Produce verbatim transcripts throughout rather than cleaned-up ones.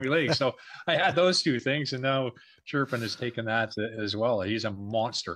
League. So I had those two things, and now Sherpin has taken that as well. He's a monster.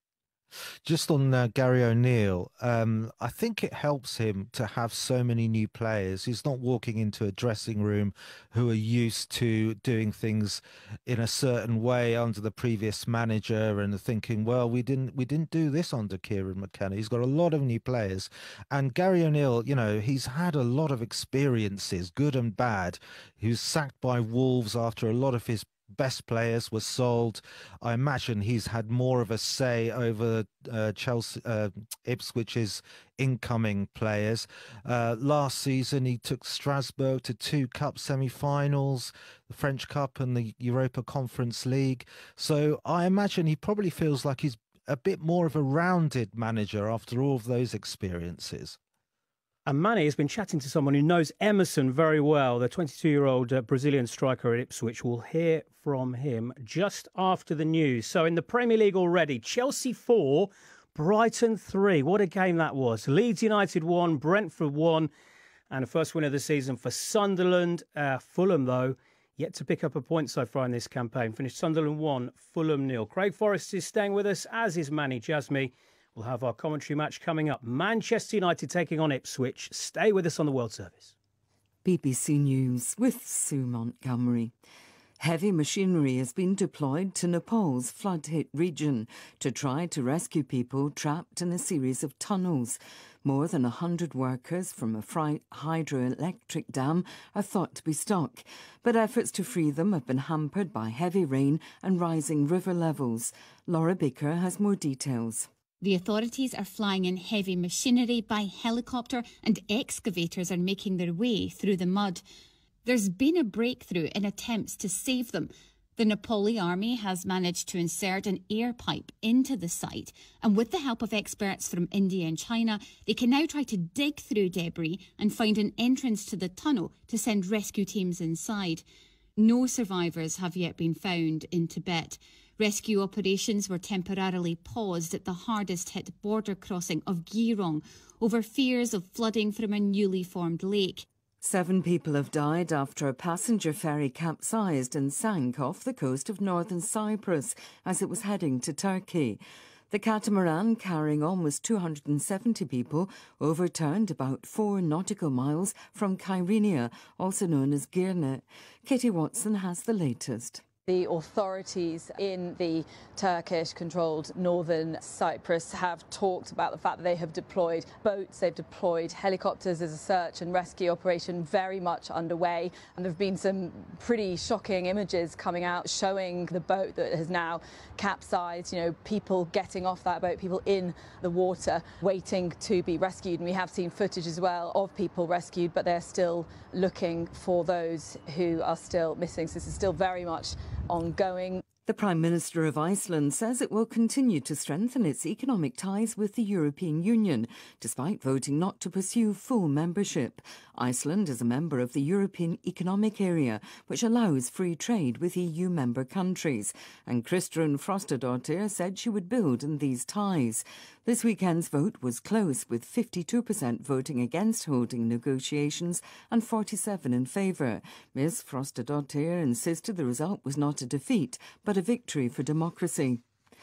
Just on uh, Gary O'Neill, um, I think it helps him to have so many new players. He's not walking into a dressing room who are used to doing things in a certain way under the previous manager and thinking, well, we didn't we didn't do this under Kieran McKenna. He's got a lot of new players, and Gary O'Neill, you know, he's had a lot of experiences, good and bad. He was sacked by Wolves after a lot of his best players were sold. I imagine he's had more of a say over uh, Chelsea, uh, Ipswich's incoming players. Uh, last season, he took Strasbourg to two cup semi-finals, the French Cup and the Europa Conference League. So I imagine he probably feels like he's a bit more of a rounded manager after all of those experiences. And Manny has been chatting to someone who knows Emerson very well, the twenty-two-year-old uh, Brazilian striker at Ipswich. We'll hear from him just after the news. So in the Premier League already, Chelsea four, Brighton three. What a game that was. Leeds United one, Brentford one, and a first win of the season for Sunderland. Uh, Fulham, though, yet to pick up a point so far in this campaign. Finished Sunderland one, Fulham nil. Craig Forrest is staying with us, as is Manny Jasmy. We'll have our commentary match coming up. Manchester United taking on Ipswich. Stay with us on the World Service. B B C News with Sue Montgomery. Heavy machinery has been deployed to Nepal's flood-hit region to try to rescue people trapped in a series of tunnels. More than one hundred workers from a hydroelectric dam are thought to be stuck, but efforts to free them have been hampered by heavy rain and rising river levels. Laura Baker has more details. The authorities are flying in heavy machinery by helicopter, and excavators are making their way through the mud. There's been a breakthrough in attempts to save them. The Nepali army has managed to insert an air pipe into the site, and with the help of experts from India and China, they can now try to dig through debris and find an entrance to the tunnel to send rescue teams inside. No survivors have yet been found in Tibet. Rescue operations were temporarily paused at the hardest-hit border crossing of Girong over fears of flooding from a newly formed lake. Seven people have died after a passenger ferry capsized and sank off the coast of northern Cyprus as it was heading to Turkey. The catamaran, carrying almost two hundred seventy people, overturned about four nautical miles from Kyrenia, also known as Girne. Katie Watson has the latest. The authorities in the Turkish-controlled northern Cyprus have talked about the fact that they have deployed boats, they've deployed helicopters as a search and rescue operation very much underway. And there have been some pretty shocking images coming out showing the boat that has now capsized, you know, people getting off that boat, people in the water waiting to be rescued. And we have seen footage as well of people rescued, but they're still looking for those who are still missing. So this is still very much ongoing. The Prime Minister of Iceland says it will continue to strengthen its economic ties with the European Union, despite voting not to pursue full membership. Iceland is a member of the European Economic Area, which allows free trade with E U member countries, and Kristrún Frostadóttir said she would build on these ties. This weekend's vote was close, with fifty-two percent voting against holding negotiations and forty-seven in favour. Miz Frostadóttir insisted the result was not a defeat, but a victory for democracy.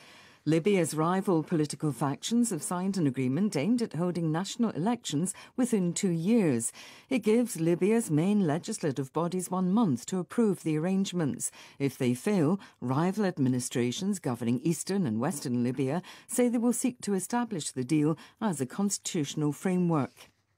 Libya's rival political factions have signed an agreement aimed at holding national elections within two years. It gives Libya's main legislative bodies one month to approve the arrangements. If they fail, rival administrations governing eastern and western Libya say they will seek to establish the deal as a constitutional framework.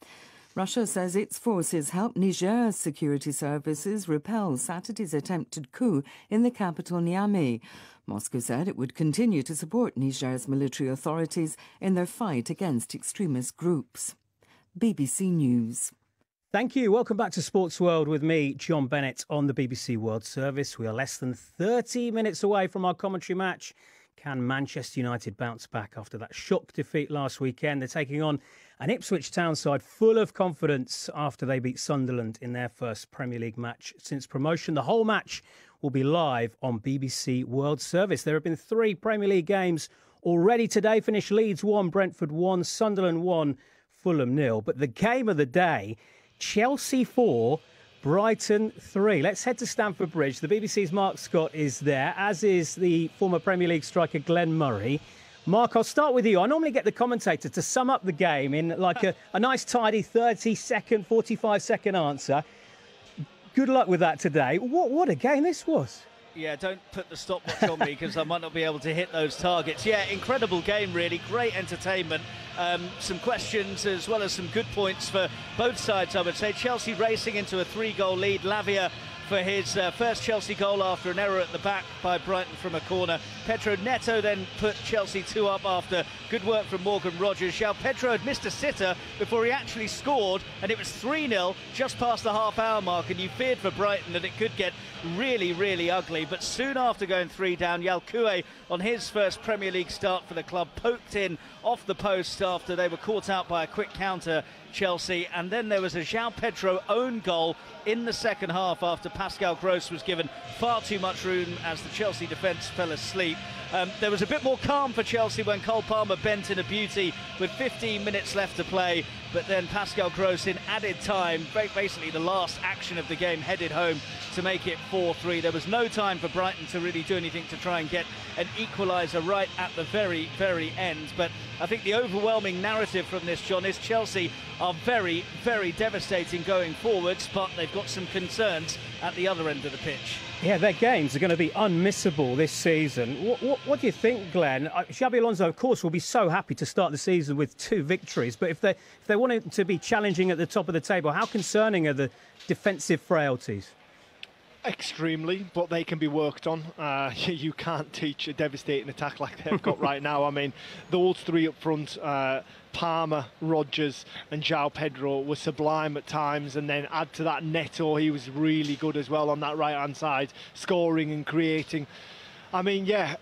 Russia says its forces helped Niger's security services repel Saturday's attempted coup in the capital Niamey. Moscow said it would continue to support Niger's military authorities in their fight against extremist groups. B B C News. Thank you. Welcome back to Sports World with me, John Bennett, on the B B C World Service. We are less than thirty minutes away from our commentary match. Can Manchester United bounce back after that shock defeat last weekend? They're taking on an Ipswich Town side full of confidence after they beat Sunderland in their first Premier League match since promotion. The whole match will be live on B B C World Service. There have been three Premier League games already today. Finished Leeds one, Brentford one, Sunderland one, Fulham nil. But the game of the day, Chelsea four, Brighton three. Let's head to Stamford Bridge. The B B C's Mark Scott is there, as is the former Premier League striker Glenn Murray. Mark, I'll start with you. I normally get the commentator to sum up the game in like a, a nice tidy thirty second, forty-five second answer. Good luck with that today. What, what a game this was. Yeah, don't put the stopwatch on me because I might not be able to hit those targets. Yeah, incredible game, really. Great entertainment. Um, some questions as well as some good points for both sides, I would say. Chelsea racing into a three-goal lead. Lavia for his uh, first Chelsea goal after an error at the back by Brighton from a corner. Pedro Neto then put Chelsea two up after good work from Morgan Rogers. João Pedro had missed a sitter before he actually scored, and it was three nil just past the half-hour mark, and you feared for Brighton that it could get really, really ugly. But soon after going three down, Yalkoué, on his first Premier League start for the club, poked in off the post after they were caught out by a quick counter, Chelsea, and then there was a João Pedro own goal in the second half after Pascal Gross was given far too much room as the Chelsea defence fell asleep. Um, there was a bit more calm for Chelsea when Cole Palmer bent in a beauty with fifteen minutes left to play, but then Pascal Gross in added time, basically the last action of the game, headed home to make it four three. There was no time for Brighton to really do anything to try and get an equaliser right at the very, very end. But I think the overwhelming narrative from this, John, is Chelsea are very, very devastating going forwards, but they've got some concerns at the other end of the pitch. Yeah, their games are going to be unmissable this season. What, what, what do you think, Glenn? Uh, Xabi Alonso, of course, will be so happy to start the season with two victories, but if they if they want to be challenging at the top of the table, how concerning are the defensive frailties? Extremely, but they can be worked on. Uh, you can't teach a devastating attack like they've got right now. I mean, those three up front, uh, Palmer, Rogers and João Pedro were sublime at times, and then add to that Neto, he was really good as well on that right-hand side, scoring and creating. I mean, yeah,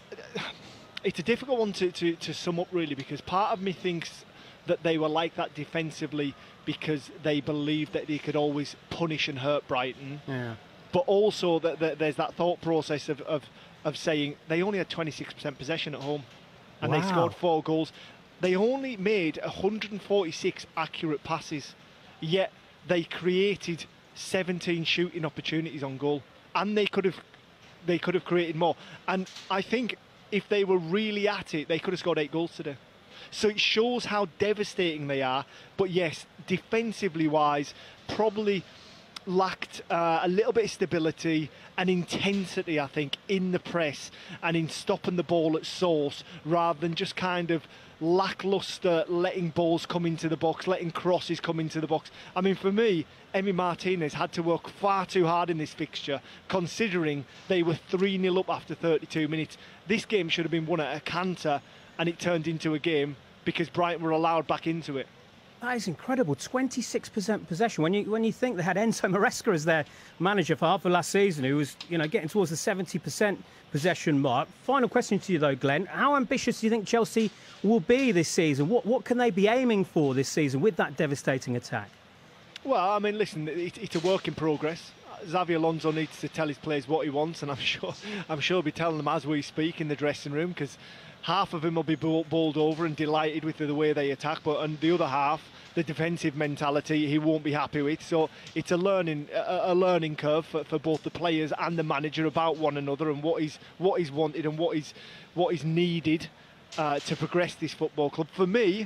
it's a difficult one to, to, to sum up really, because part of me thinks that they were like that defensively because they believed that they could always punish and hurt Brighton. Yeah. But also that, that there's that thought process of, of, of saying they only had twenty-six percent possession at home and wow. they scored four goals. They only made one hundred forty-six accurate passes, yet they created seventeen shooting opportunities on goal, and they could have they could have created more. And I think if they were really at it, they could have scored eight goals today. So it shows how devastating they are. But yes, defensively wise, probably lacked uh, a little bit of stability and intensity, I think, in the press and in stopping the ball at source, rather than just kind of lackluster letting balls come into the box, letting crosses come into the box. I mean, for me, Emi Martinez had to work far too hard in this fixture, considering they were three nil up after thirty-two minutes. This game should have been won at a canter, and it turned into a game because Brighton were allowed back into it. That is incredible. twenty-six percent possession. When you when you think they had Enzo Maresca as their manager for half of last season, who was you know getting towards the seventy percent possession mark. Final question to you though, Glenn. How ambitious do you think Chelsea will be this season? What what can they be aiming for this season with that devastating attack? Well, I mean, listen, it, it's a work in progress. Xabi Alonso needs to tell his players what he wants, and I'm sure I'm sure he'll be telling them as we speak in the dressing room, because half of them will be bowled over and delighted with the way they attack, but and the other half, the defensive mentality, he won't be happy with. So it's a learning a, a learning curve for, for both the players and the manager about one another and what is what is wanted and what is what is needed uh, to progress this football club. For me,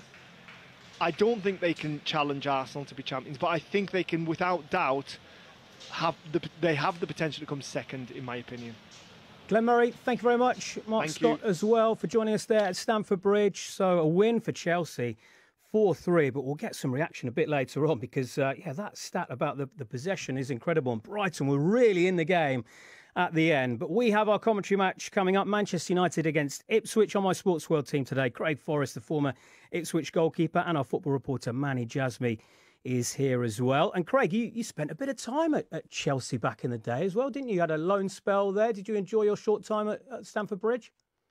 I don't think they can challenge Arsenal to be champions, but I think they can, without doubt, have the they have the potential to come second, in my opinion. Glenn Murray, thank you very much. Mark Thank Scott you. as well for joining us there at Stamford Bridge. So a win for Chelsea, four three, but we'll get some reaction a bit later on because, uh, yeah, that stat about the, the possession is incredible. And Brighton were really in the game at the end. But we have our commentary match coming up, Manchester United against Ipswich. On my Sports World team today, Craig Forrest, the former Ipswich goalkeeper, and our football reporter, Manny Jasmy, is here as well. And Craig, you, you spent a bit of time at, at Chelsea back in the day as well, didn't you? You had a loan spell there. Did you enjoy your short time at, at Stamford Bridge?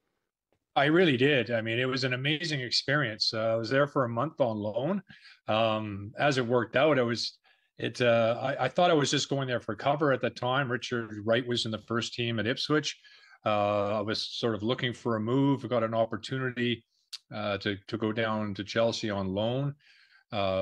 I really did. I mean, it was an amazing experience. Uh, I was there for a month on loan. Um, as it worked out, it was, it. Uh, I, I thought I was just going there for cover at the time. Richard Wright was in the first team at Ipswich. Uh, I was sort of looking for a move. I got an opportunity uh, to to go down to Chelsea on loan. Uh,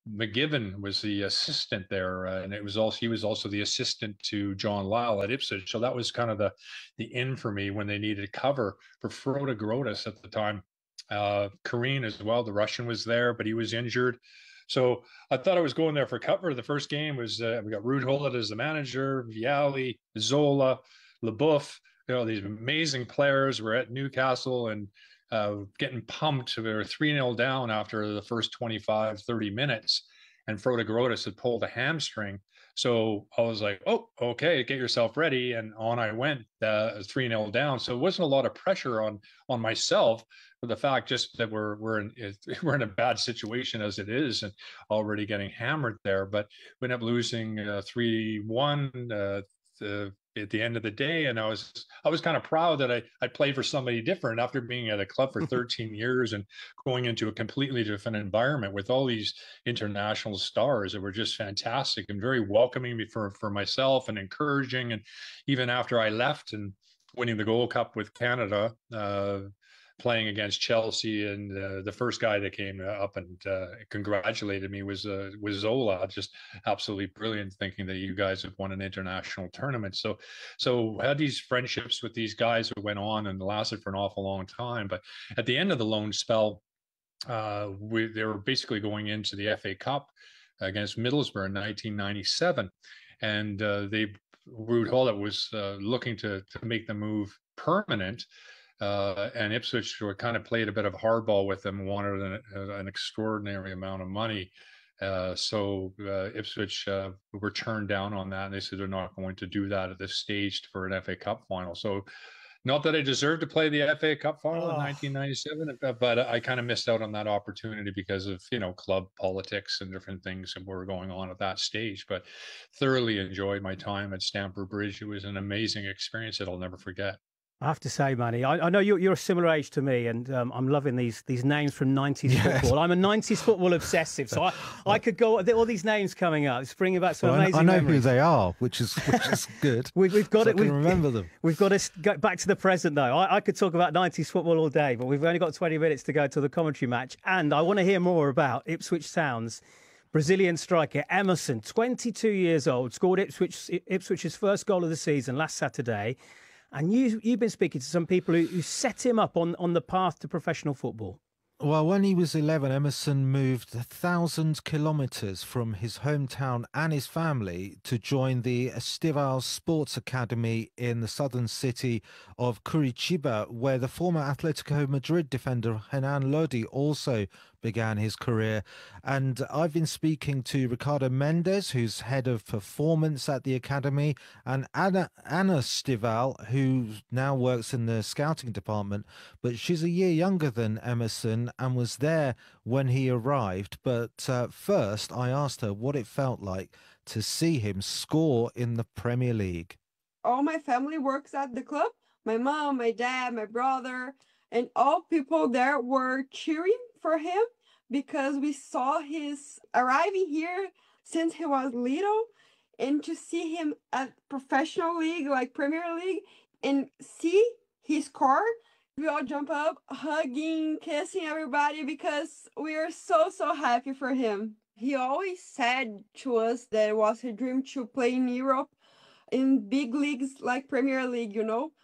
McGibbon was the assistant there, uh, and it was also he was also the assistant to John Lyle at Ipswich. So that was kind of the the in for me when they needed cover for Frode Grotus at the time. Uh, Kareen as well, the Russian was there, but he was injured. So I thought I was going there for cover. The first game was uh, we got Ruud Gullit as the manager, Vialli, Zola, LeBouf, you know, these amazing players. Were at Newcastle and uh, getting pumped. We were three nil down after the first twenty-five, thirty minutes, and Frode Grotus had pulled a hamstring. So I was like, oh, okay, get yourself ready. And on I went, uh, three nil down. So it wasn't a lot of pressure on on myself. For the fact just that we're we're in we're in a bad situation as it is, and already getting hammered there. But we ended up losing uh, three one uh, the, at the end of the day, and I was I was kind of proud that I I played for somebody different after being at a club for thirteen years and going into a completely different environment with all these international stars that were just fantastic and very welcoming for for myself and encouraging. And even after I left and winning the Gold Cup with Canada, uh, playing against Chelsea, and uh, the first guy that came up and uh, congratulated me was uh, was Zola. Just absolutely brilliant, thinking that you guys have won an international tournament. So, so had these friendships with these guys that went on and lasted for an awful long time. But at the end of the loan spell, uh, we, they were basically going into the F A Cup against Middlesbrough in nineteen ninety-seven, and uh, they Ruud Gullit was uh, looking to to make the move permanent. Uh, and Ipswich were kind of played a bit of hardball with them, wanted an, an extraordinary amount of money. Uh, so uh, Ipswich uh, were turned down on that, and they said they're not going to do that at this stage for an F A Cup final. So not that I deserved to play the F A Cup final oh. in nineteen ninety-seven, but I kind of missed out on that opportunity because of, you know, club politics and different things that were going on at that stage. But thoroughly enjoyed my time at Stamford Bridge. It was an amazing experience that I'll never forget. I have to say, Manny, I, I know you're, you're a similar age to me, and um, I'm loving these these names from nineties yes. football. I'm a nineties football obsessive, so I, I could go all these names coming up. It's bringing back some well, amazing. I know memories. who they are, which is which is good. we've, we've got so it. I can we've, remember them. We've got to go back to the present, though. I, I could talk about nineties football all day, but we've only got twenty minutes to go to the commentary match, and I want to hear more about Ipswich Town's Brazilian striker Emerson, twenty-two years old, scored Ipswich Ipswich's first goal of the season last Saturday. And you, you've been speaking to some people who, who set him up on, on the path to professional football. Well, when he was eleven, Emerson moved a thousand kilometres from his hometown and his family to join the Estival Sports Academy in the southern city of Curitiba, where the former Atletico Madrid defender Renan Lodi also began his career. And I've been speaking to Ricardo Mendes, who's head of performance at the academy, and Anna, Anna Stival, who now works in the scouting department, but she's a year younger than Emerson and was there when he arrived. But uh, first I asked her what it felt like to see him score in the Premier League. All my family works at the club. My mom, my dad, my brother, and all people there were cheering for him because we saw his arriving here since he was little, and to see him at professional league, like Premier League, and see he score, we all jump up, hugging, kissing everybody because we are so, so happy for him. He always said to us that it was his dream to play in Europe, in big leagues like Premier League, you know?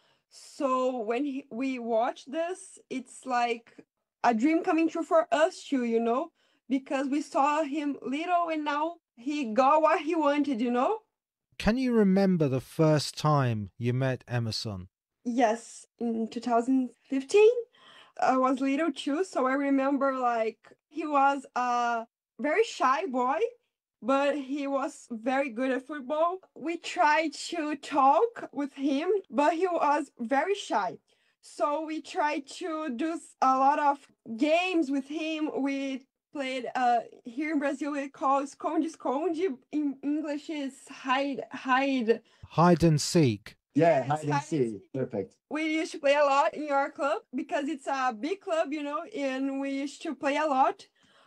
So when he, we watch this, it's like a dream coming true for us too, you know, because we saw him little and now he got what he wanted, you know. Can you remember the first time you met Emerson? Yes, in two thousand fifteen. I was little too, so I remember like he was a very shy boy, but he was very good at football. We tried to talk with him, but he was very shy. So we tried to do a lot of games with him. We played, uh, here in Brazil, we call esconde-esconde. In English is hide, hide. Hide and seek. Yeah, Yes, hide and hide and seek. seek. Perfect. We used to play a lot in our club because it's a big club, you know, and we used to play a lot.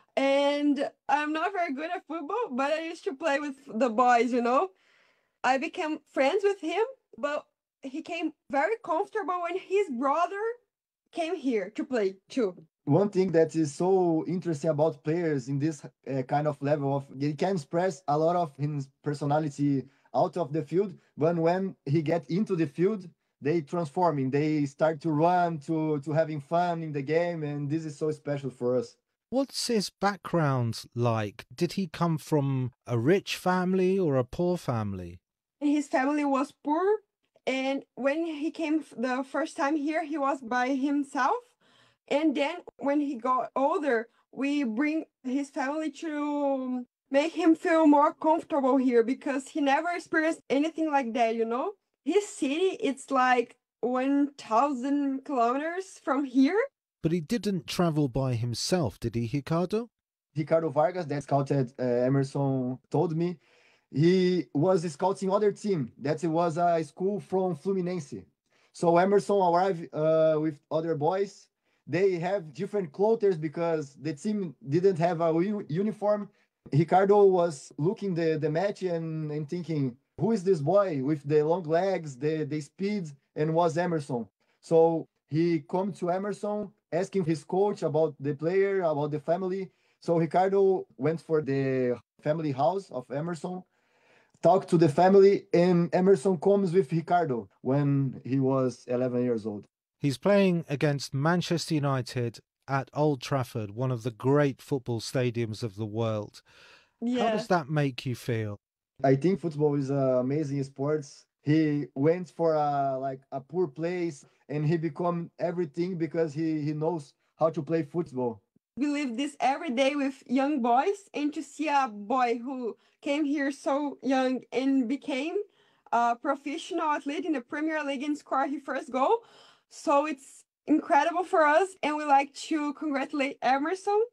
And I'm not very good at football, but I used to play with the boys, you know. I became friends with him, but he came very comfortable when his brother came here to play too. One thing that is so interesting about players in this uh, kind of level of he can express a lot of his personality out of the field, but when he get into the field, they transforming, they start to run, to to having fun in the game, and this is so special for us. What's his background like? Did he come from a rich family or a poor family? His family was poor, and when he came the first time here, he was by himself. And then when he got older, we bring his family to make him feel more comfortable here because he never experienced anything like that, you know? His city, it's like one thousand kilometers from here. But he didn't travel by himself, did he, Ricardo? Ricardo Vargas, that scouted uh, Emerson, told me he was scouting other team. That was a school from Fluminense. So Emerson arrived uh, with other boys. They have different clothes because the team didn't have a u- uniform. Ricardo was looking the, the match and, and thinking, who is this boy with the long legs, the, the speed, and was Emerson. So he come to Emerson, asking his coach about the player, about the family. So Ricardo went for the family house of Emerson, talked to the family, and Emerson comes with Ricardo when he was eleven years old. He's playing against Manchester United at Old Trafford, one of the great football stadiums of the world. Yeah. How does that make you feel? I think football is an amazing sport. He went for a like a poor place and he become everything because he, he knows how to play football. We live this every day with young boys, and to see a boy who came here so young and became a professional athlete in the Premier League and scored his first goal. So it's incredible for us, and we like to congratulate Emerson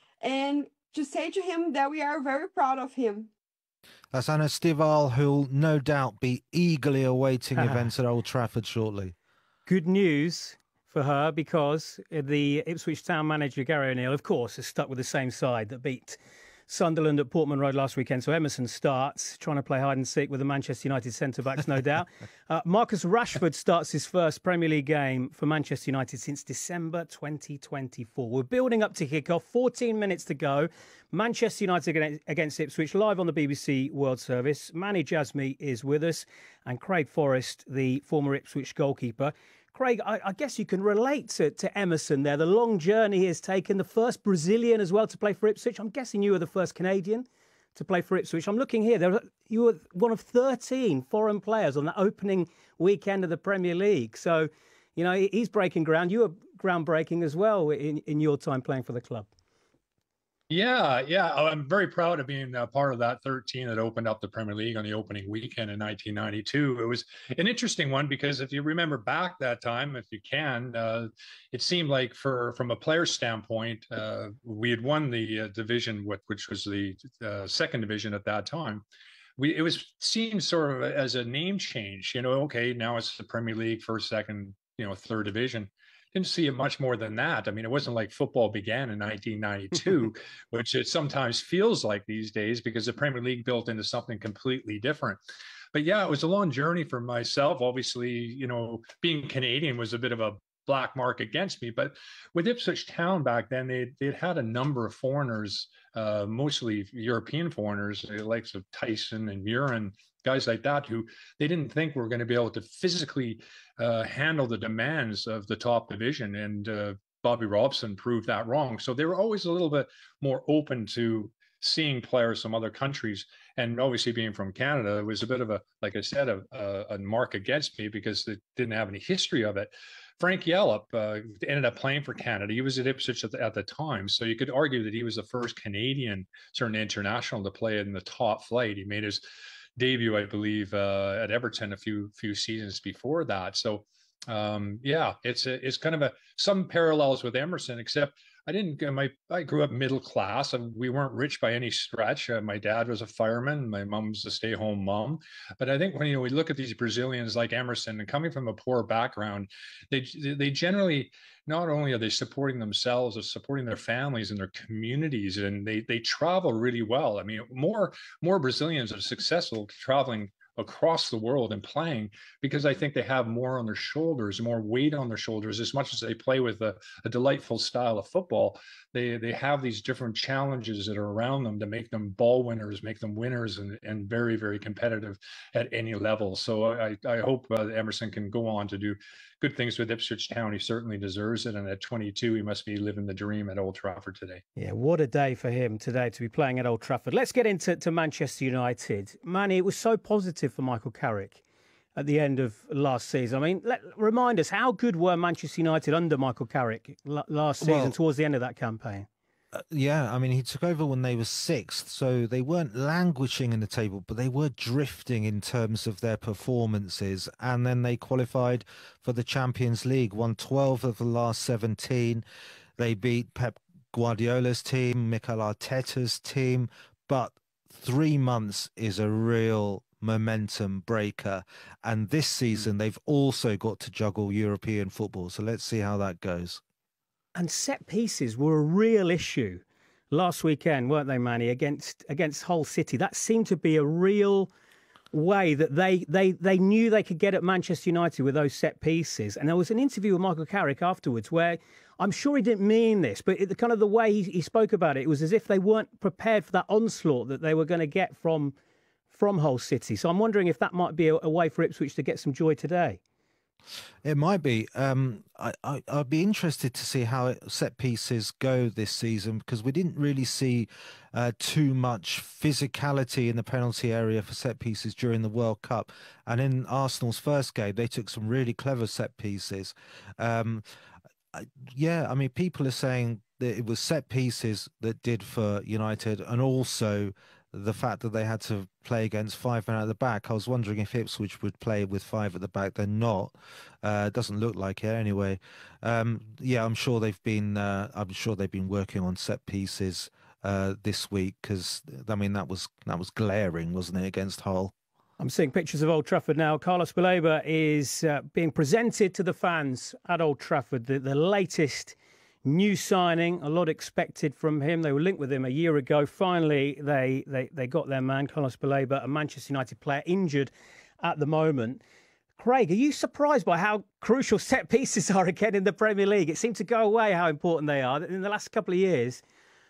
and to say to him that we are very proud of him. That's Anna Stival, who'll no doubt be eagerly awaiting events at Old Trafford shortly. Good news for her, because the Ipswich Town manager, Gary O'Neill, of course, is stuck with the same side that beat Sunderland at Portman Road last weekend. So Emerson starts, trying to play hide and seek with the Manchester United centre-backs, no doubt. Uh, Marcus Rashford starts his first Premier League game for Manchester United since December twenty twenty-four. We're building up to kick-off, fourteen minutes to go. Manchester United against Ipswich, live on the B B C World Service. Manny Jasmi is with us, and Craig Forrest, the former Ipswich goalkeeper. Craig, I, I guess you can relate to, to Emerson there, the long journey he has taken, the first Brazilian as well to play for Ipswich. I'm guessing you were the first Canadian to play for Ipswich. I'm looking here. There, you were one of thirteen foreign players on the opening weekend of the Premier League. So, you know, he's breaking ground. You were groundbreaking as well in, in your time playing for the club. Yeah, yeah. I'm very proud of being a part of that thirteen that opened up the Premier League on the opening weekend in nineteen ninety-two. It was an interesting one because if you remember back that time, if you can, uh, it seemed like for from a player standpoint, uh, we had won the uh, division, which was the uh, second division at that time. We it was seen sort of as a name change. You know, okay, now it's the Premier League, first, second, you know, third division. Didn't see it much more than that. I mean, it wasn't like football began in nineteen ninety-two, which it sometimes feels like these days because the Premier League built into something completely different. But yeah, it was a long journey for myself. Obviously, you know, being Canadian was a bit of a black mark against me. But with Ipswich Town back then, they they'd had a number of foreigners, uh, mostly European foreigners, the likes of Tyson and Murin, guys like that, who they didn't think were going to be able to physically uh, handle the demands of the top division. And uh, Bobby Robson proved that wrong. So they were always a little bit more open to seeing players from other countries. And obviously being from Canada, it was a bit of a, like I said, a, a, a mark against me because they didn't have any history of it. Frank Yallop uh, ended up playing for Canada. He was at Ipswich at the, at the time. So you could argue that he was the first Canadian, certainly international, to play in the top flight. He made his debut, I believe, uh, at Everton a few few seasons before that. So, um, yeah, it's a, it's kind of a some parallels with Emerson, except I didn't. My I grew up middle class, and we weren't rich by any stretch. Uh, my dad was a fireman. My mom was a stay-home mom. But I think when you know we look at these Brazilians like Emerson, and coming from a poor background, they they generally not only are they supporting themselves, they're supporting their families and their communities, and they they travel really well. I mean, more more Brazilians are successful traveling across the world and playing, because I think they have more on their shoulders, more weight on their shoulders. As much as they play with a, a delightful style of football, they they have these different challenges that are around them to make them ball winners, make them winners, and, and very, very competitive at any level. So I, I hope uh, Emerson can go on to do good things with Ipswich Town. He certainly deserves it. And at twenty-two, he must be living the dream at Old Trafford today. Yeah, what a day for him today to be playing at Old Trafford. Let's get into to Manchester United. Manny, it was so positive for Michael Carrick at the end of last season. I mean, let, remind us, how good were Manchester United under Michael Carrick l- last season, well, towards the end of that campaign? Uh, yeah, I mean, he took over when they were sixth, so they weren't languishing in the table, but they were drifting in terms of their performances. And then they qualified for the Champions League, won twelve of the last seventeen. They beat Pep Guardiola's team, Mikel Arteta's team, but three months is a real momentum breaker. And this season, they've also got to juggle European football. So let's see how that goes. And set pieces were a real issue last weekend, weren't they, Manny, against against Hull City? That seemed to be a real way that they they they knew they could get at Manchester United with those set pieces. And there was an interview with Michael Carrick afterwards where I'm sure he didn't mean this, but it, the kind of the way he, he spoke about it, it was as if they weren't prepared for that onslaught that they were going to get from from Hull City. So I'm wondering if that might be a, a way for Ipswich to get some joy today. It might be. Um, I, I, I'd be interested to see how set pieces go this season, because we didn't really see uh, too much physicality in the penalty area for set pieces during the World Cup. And in Arsenal's first game, they took some really clever set pieces. Um, yeah, I mean, people are saying that it was set pieces that did for United, and also the fact that they had to play against five men at the back. I was wondering if Ipswich would play with five at the back. They're not. Uh, doesn't look like it anyway. Um, yeah, I'm sure they've been. Uh, I'm sure they've been working on set pieces uh, this week, because I mean that was that was glaring, wasn't it, against Hull? I'm seeing pictures of Old Trafford now. Carlos Baleba is uh, being presented to the fans at Old Trafford. The, the latest new signing, a lot expected from him. They were linked with him a year ago. Finally, they they, they got their man, Carlos Baleba, a Manchester United player injured at the moment. Craig, are you surprised by how crucial set pieces are again in the Premier League? It seemed to go away how important they are in the last couple of years.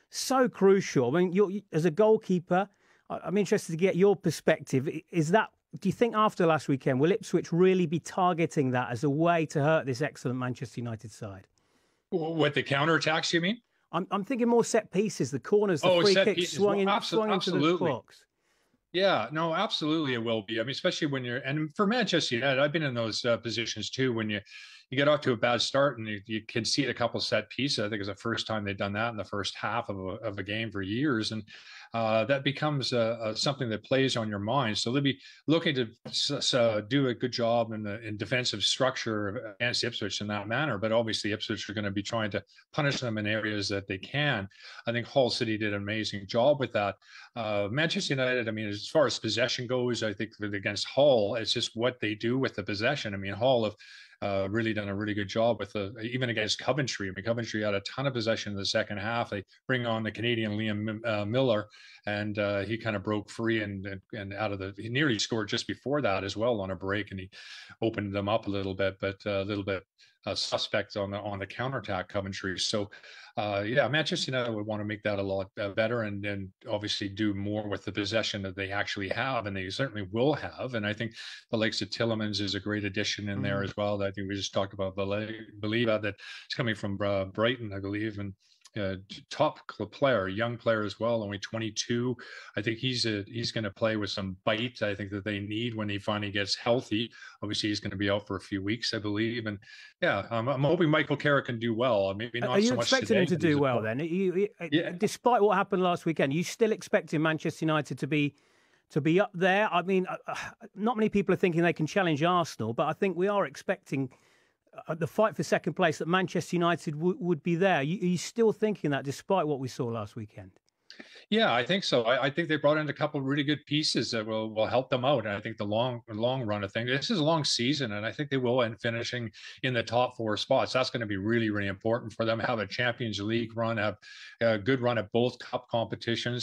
So crucial. I mean, you're, as a goalkeeper, I'm interested to get your perspective. Is that, do you think after last weekend, will Ipswich really be targeting that as a way to hurt this excellent Manchester United side? What, the counterattacks, you mean? I'm I'm thinking more set pieces, the corners, the oh, free set kicks pieces. swung, well, in, absol- swung into the box. Yeah, no, absolutely it will be. I mean, especially when you're, and for Manchester United, I've been in those uh, positions too, when you, you get off to a bad start and you, you can see a couple set pieces. I think it's the first time they've done that in the first half of a, of a game for years. And uh, that becomes uh, uh, something that plays on your mind. So they'll be looking to uh, do a good job in the in defensive structure against Ipswich in that manner. But obviously Ipswich are going to be trying to punish them in areas that they can. I think Hull City did an amazing job with that. Uh, Manchester United, I mean, as far as possession goes, I think that against Hull, it's just what they do with the possession. I mean, Hull have Uh, really done a really good job with the, even against Coventry. I mean, Coventry had a ton of possession in the second half. They bring on the Canadian Liam uh, Miller, and uh, he kind of broke free and, and and out of the, he nearly scored just before that as well on a break, and he opened them up a little bit, but a little bit uh, suspect on the on the counterattack, Coventry. So uh, yeah, Manchester United would want to make that a lot uh, better, and then obviously do more with the possession that they actually have, and they certainly will have. And I think the likes of Tillemans is a great addition in mm-hmm. there as well. I think we just talked about Baleba, that it's coming from uh, Brighton, I believe, and uh, top player, young player as well, only twenty-two. I think he's a, he's going to play with some bite. I think that they need when he finally gets healthy. Obviously, he's going to be out for a few weeks, I believe. And yeah, I'm, I'm hoping Michael Carrick can do well. Maybe not. Are you so much expecting today, him to do well then? You, you, yeah. Despite what happened last weekend, you still expecting Manchester United to be to be up there? I mean, uh, not many people are thinking they can challenge Arsenal, but I think we are expecting uh, the fight for second place, that Manchester United w- would be there. You, are you still thinking that, despite what we saw last weekend? Yeah, I think so. I, I think they brought in a couple of really good pieces that will, will help them out. And I think the long long run of things, this is a long season, and I think they will end finishing in the top four spots. That's going to be really, really important for them. Have a Champions League run, have a good run at both cup competitions.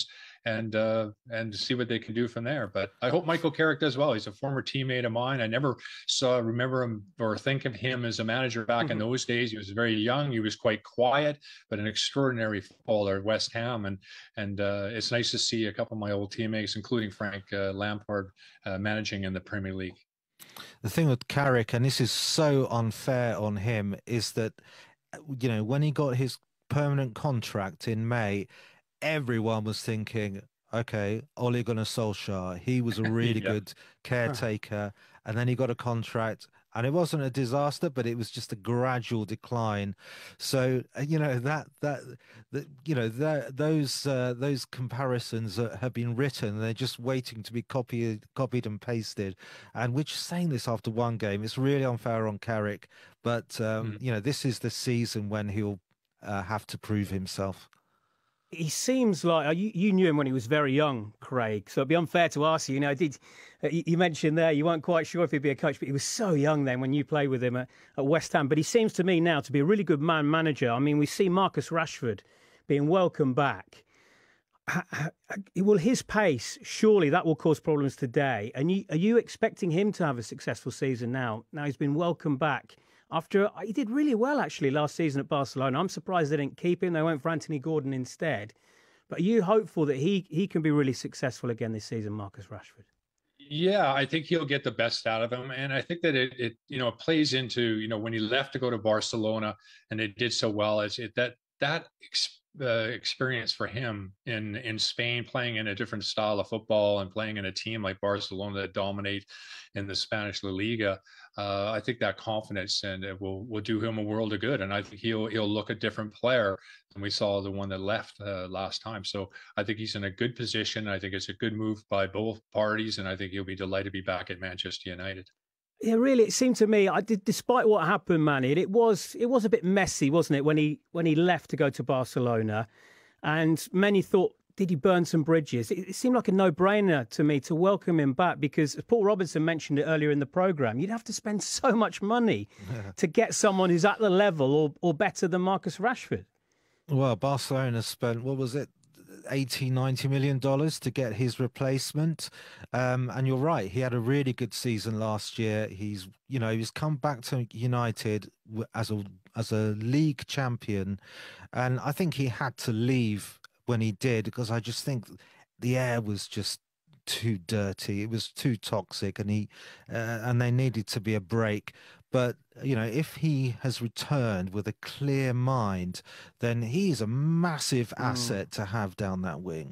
and uh, and see what they can do from there. But I hope Michael Carrick does well. He's a former teammate of mine. I never saw remember him or think of him as a manager back mm-hmm. in those days. He was very young. He was quite quiet, but an extraordinary footballer at West Ham. And and uh, it's nice to see a couple of my old teammates, including Frank uh, Lampard, uh, managing in the Premier League. The thing with Carrick, and this is so unfair on him, is that, you know, when he got his permanent contract in May, everyone was thinking, okay, Ole Gunnar Solskjaer, he was a really yeah. good caretaker, and then he got a contract, and it wasn't a disaster, but it was just a gradual decline. So, you know, that, that, that you know, that, those, uh, those comparisons have been written. They're just waiting to be copied, copied and pasted. And we're just saying this after one game. It's really unfair on Carrick, but, um, mm. you know, this is the season when he'll uh, have to prove himself. He seems like you, you knew him when he was very young, Craig. So it'd be unfair to ask you. You know, did you mentioned there you weren't quite sure if he'd be a coach, but he was so young then when you played with him at, at West Ham. But he seems to me now to be a really good man manager. I mean, we see Marcus Rashford being welcomed back. Will his pace, surely that will cause problems today? And you, are you expecting him to have a successful season now? Now he's been welcomed back. After he did really well, actually, last season at Barcelona. I'm surprised they didn't keep him. They went for Anthony Gordon instead. But are you hopeful that he, he can be really successful again this season, Marcus Rashford? Yeah, I think he'll get the best out of him. And I think that it, it you know, plays into, you know, when he left to go to Barcelona and they did so well, it's it, that that ex, uh, experience for him in, in Spain, playing in a different style of football and playing in a team like Barcelona that dominate in the Spanish La Liga. Uh, I think that confidence and it will will do him a world of good, and I think he'll he'll look a different player than we saw the one that left uh, last time. So I think he's in a good position. I think it's a good move by both parties, and I think he'll be delighted to be back at Manchester United. Yeah, really, it seemed to me, I did, despite what happened, Manny, it was it was a bit messy, wasn't it, when he when he left to go to Barcelona, and many thought, did he burn some bridges? It, it seemed like a no-brainer to me to welcome him back because, as Paul Robinson mentioned it earlier in the programme, you'd have to spend so much money yeah. to get someone who's at the level or, or better than Marcus Rashford. Well, Barcelona spent, what was it, eighty, ninety million dollars to get his replacement. Um, and you're right, he had a really good season last year. He's, you know, he's come back to United as a, as a league champion. And I think he had to leave when he did, because I just think the air was just too dirty. It was too toxic, and he uh, and they needed to be a break. But, you know, if he has returned with a clear mind, then he's a massive asset mm. to have down that wing.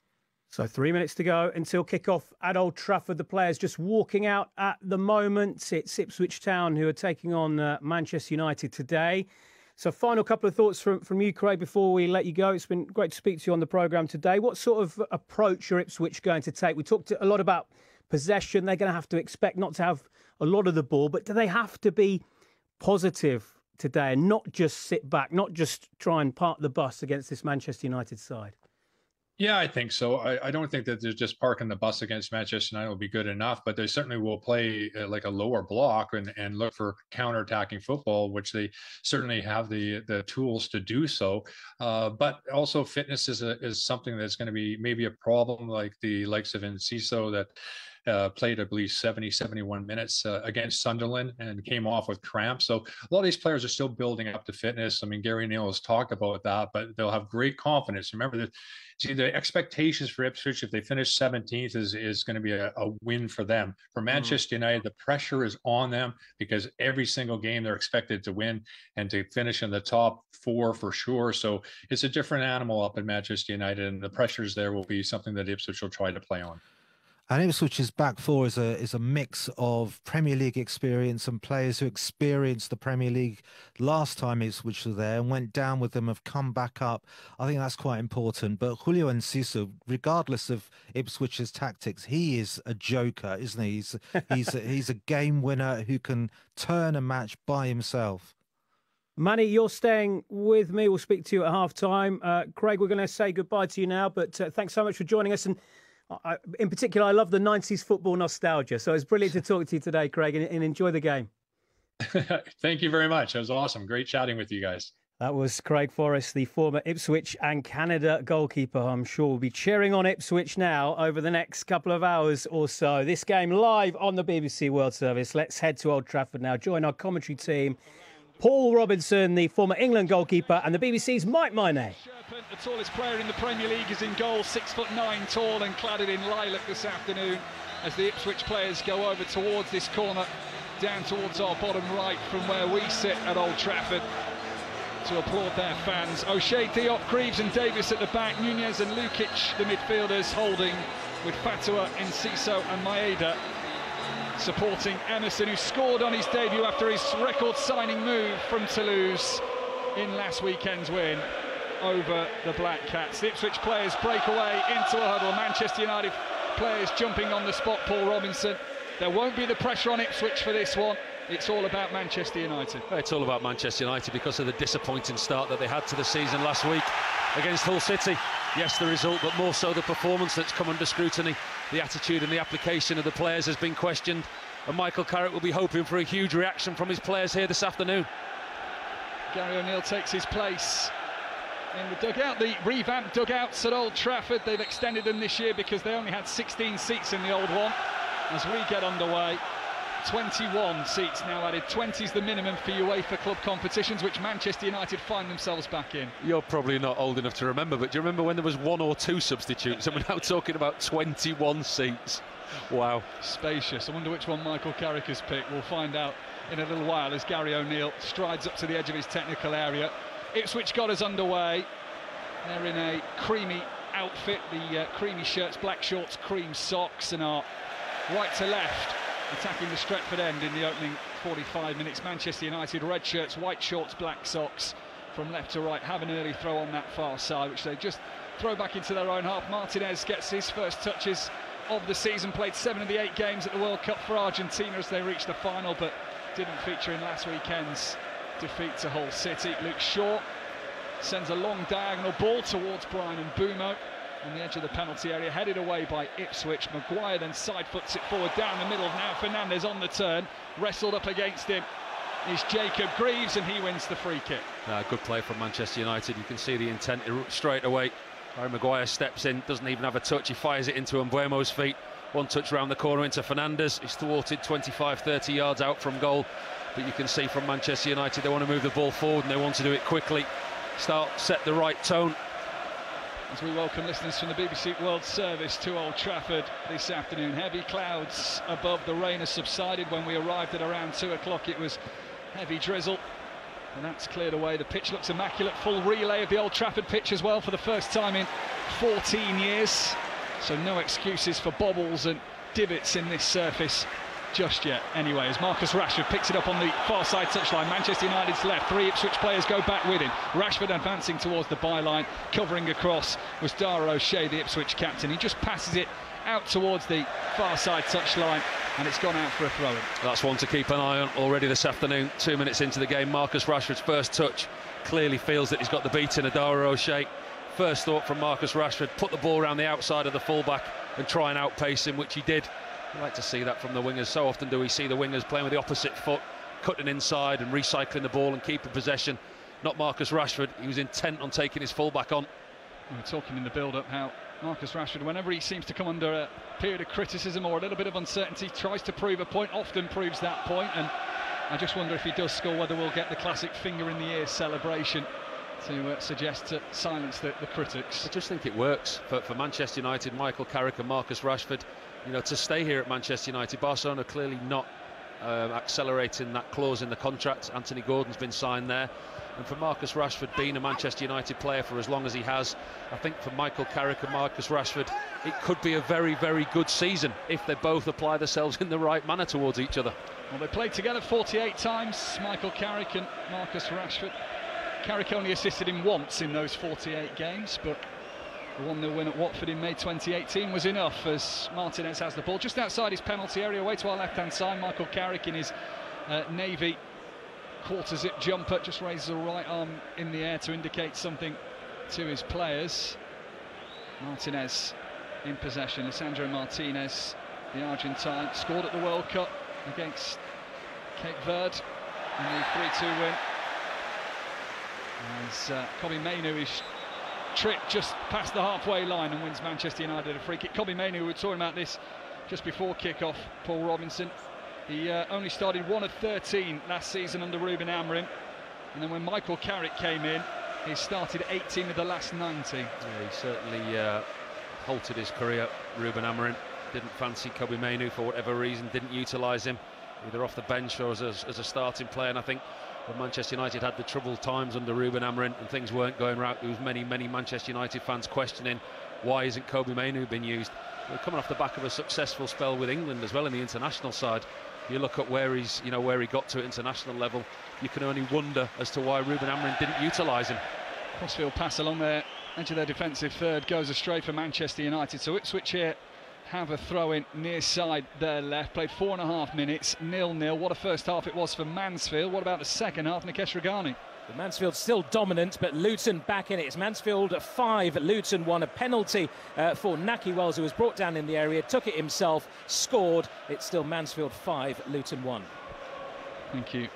So three minutes to go until kick-off at Old Trafford. The players just walking out at the moment. It's Ipswich Town who are taking on uh, Manchester United today. So final couple of thoughts from, from you, Craig, before we let you go. It's been great to speak to you on the programme today. What sort of approach are Ipswich going to take? We talked a lot about possession. They're going to have to expect not to have a lot of the ball, but do they have to be positive today and not just sit back, not just try and park the bus against this Manchester United side? Yeah, I think so. I, I don't think that they're just parking the bus against Manchester United will be good enough, but they certainly will play uh, like a lower block and, and look for counter-attacking football, which they certainly have the the tools to do so. Uh, but also fitness is a, is something that's going to be maybe a problem, like the likes of Enciso that Uh, played, I believe, seventy, seventy-one minutes uh, against Sunderland and came off with cramps. So a lot of these players are still building up to fitness. I mean, Gary Neal has talked about that, but they'll have great confidence. Remember that, see, the expectations for Ipswich, if they finish seventeenth, is, is going to be a, a win for them. For Manchester mm. United, the pressure is on them because every single game they're expected to win and to finish in the top four for sure. So it's a different animal up in Manchester United, and the pressures there will be something that Ipswich will try to play on. And Ipswich's back four is a is a mix of Premier League experience and players who experienced the Premier League last time Ipswich were there and went down with them, have come back up. I think that's quite important. But Julio Enciso, regardless of Ipswich's tactics, he is a joker, isn't he? He's he's a, he's a game winner who can turn a match by himself. Manny, you're staying with me. We'll speak to you at half time. Uh, Craig, we're going to say goodbye to you now, but uh, thanks so much for joining us. And I, in particular, I love the nineties football nostalgia. So it's brilliant to talk to you today, Craig, and, and enjoy the game. Thank you very much. It was awesome. Great chatting with you guys. That was Craig Forrest, the former Ipswich and Canada goalkeeper. I'm sure we'll be cheering on Ipswich now over the next couple of hours or so. This game live on the B B C World Service. Let's head to Old Trafford now. Join our commentary team. Paul Robinson, the former England goalkeeper, and the B B C's Mike Minay. Sherpin, the tallest player in the Premier League, is in goal, six foot nine tall and cladded in lilac this afternoon as the Ipswich players go over towards this corner, down towards our bottom right from where we sit at Old Trafford, to applaud their fans. O'Shea, Diop, Greaves and Davis at the back, Nunez and Lukic, the midfielders, holding, with Fatua, Enciso and Maeda supporting Emerson, who scored on his debut after his record-signing move from Toulouse in last weekend's win over the Black Cats. The Ipswich players break away into a huddle. Manchester United players jumping on the spot, Paul Robinson. There won't be the pressure on Ipswich for this one. It's all about Manchester United. It's all about Manchester United because of the disappointing start that they had to the season last week against Hull City. Yes, the result, but more so the performance that's come under scrutiny. The attitude and the application of the players has been questioned, and Michael Carrick will be hoping for a huge reaction from his players here this afternoon. Gary O'Neill takes his place in the dugout, the revamped dugouts at Old Trafford. They've extended them this year because they only had sixteen seats in the old one. As we get underway, twenty-one seats now added. twenty is the minimum for UEFA club competitions, which Manchester United find themselves back in. You're probably not old enough to remember, but do you remember when there was one or two substitutes and we're now talking about twenty-one seats? Wow. Spacious. I wonder which one Michael Carrick has picked. We'll find out in a little while as Gary O'Neill strides up to the edge of his technical area. Ipswich got us underway. They're in a creamy outfit, the uh, creamy shirts, black shorts, cream socks, and are right to left, attacking the Stretford end in the opening forty-five minutes. Manchester United, red shirts, white shorts, black socks, from left to right, have an early throw on that far side, which they just throw back into their own half. Martinez gets his first touches of the season, played seven of the eight games at the World Cup for Argentina as they reached the final, but didn't feature in last weekend's defeat to Hull City. Luke Shaw sends a long diagonal ball towards Brian and Mbumo on the edge of the penalty area, headed away by Ipswich. Maguire then side foots it forward down the middle. Now Fernandez on the turn, wrestled up against him is Jacob Greaves, and he wins the free kick. Uh, good play from Manchester United. You can see the intent straight away. Harry Maguire steps in, doesn't even have a touch, he fires it into Mbumo's feet. One touch round the corner into Fernandez. He's thwarted twenty-five, thirty yards out from goal, but you can see from Manchester United they want to move the ball forward and they want to do it quickly, start, set the right tone. As we welcome listeners from the B B C World Service to Old Trafford this afternoon. Heavy clouds above, the rain has subsided. When we arrived at around two o'clock it was heavy drizzle, and that's cleared away. The pitch looks immaculate. Full relay of the Old Trafford pitch as well for the first time in fourteen years, so no excuses for bobbles and divots in this surface just yet. Anyway, as Marcus Rashford picks it up on the far side touchline, Manchester United's left, three Ipswich players go back with him. Rashford advancing towards the byline, covering across was Dara O'Shea, the Ipswich captain. He just passes it out towards the far side touchline, and it's gone out for a throw-in. That's one to keep an eye on already this afternoon. Two minutes into the game, Marcus Rashford's first touch clearly feels that he's got the beating of Dara O'Shea. First thought from Marcus Rashford, put the ball around the outside of the fullback and try and outpace him, which he did. I like to see that from the wingers. So often do we see the wingers playing with the opposite foot, cutting inside and recycling the ball and keeping possession. Not Marcus Rashford. He was intent on taking his fullback on. We were talking in the build-up how Marcus Rashford, whenever he seems to come under a period of criticism or a little bit of uncertainty, tries to prove a point, often proves that point, and I just wonder if he does score whether we'll get the classic finger in the ear celebration to uh, suggest to silence the, the critics. I just think it works for, for Manchester United, Michael Carrick and Marcus Rashford. You know, to stay here at Manchester United. Barcelona clearly not uh, accelerating that clause in the contract. Anthony Gordon's been signed there, and for Marcus Rashford being a Manchester United player for as long as he has, I think for Michael Carrick and Marcus Rashford it could be a very, very good season if they both apply themselves in the right manner towards each other. Well, they played together forty-eight times, Michael Carrick and Marcus Rashford. Carrick only assisted him once in those forty-eight games, but the one nil win at Watford in May twenty eighteen was enough, as Martinez has the ball just outside his penalty area, away to our left-hand side. Michael Carrick in his uh, navy quarter-zip jumper just raises a right arm in the air to indicate something to his players. Martinez in possession. Lisandro Martinez, the Argentine, scored at the World Cup against Cape Verde in the three two win. As uh, Kobbie Mainoo is tripped just past the halfway line and wins Manchester United a free kick. Kobbie Mainoo, we were talking about this just before kick-off, Paul Robinson. He uh, only started one of thirteen last season under Ruben Amorim. And then when Michael Carrick came in, he started eighteen of the last ninety. Yeah, he certainly uh, halted his career, Ruben Amorim. Didn't fancy Kobbie Mainoo for whatever reason, didn't utilise him, either off the bench or as a, as a starting player. And I think when Manchester United had the troubled times under Ruben Amorim and things weren't going right, there was many, many Manchester United fans questioning why isn't Kobbie Mainoo being used. We're coming off the back of a successful spell with England as well in the international side. You look at where he's, you know, where he got to at international level. You can only wonder as to why Ruben Amorim didn't utilise him. Crossfield pass along there, edge of their defensive third, goes astray for Manchester United. So Ipswich here have a throw-in near side their left. Played four and a half minutes, nil nil. What a first half it was for Mansfield. What about the second half, Nikesh Regani? The Mansfield still dominant, but Luton back in it. It's Mansfield five, Luton one. A penalty uh, for Nahki Wells, who was brought down in the area, took it himself, scored. It's still Mansfield five, Luton one. Thank you,